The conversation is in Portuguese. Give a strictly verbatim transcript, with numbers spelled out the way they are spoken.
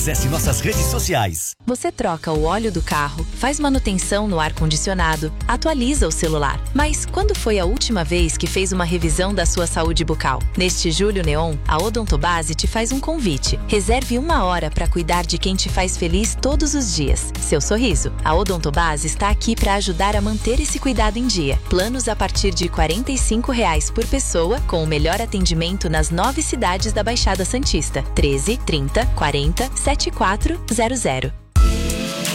Acesse nossas redes sociais. Você troca o óleo do carro, faz manutenção no ar-condicionado, atualiza o celular. Mas quando foi a última vez que fez uma revisão da sua saúde bucal? Neste Julho Neon, a Odontobase te faz um convite. Reserve uma hora para cuidar de quem te faz feliz todos os dias. Seu sorriso. A Odontobase está aqui para ajudar a manter esse cuidado em dia. Planos a partir de quarenta e cinco reais por pessoa, com o melhor atendimento nas nove cidades da Baixada Santista. treze, trinta, quarenta, setenta e quatro zero zero.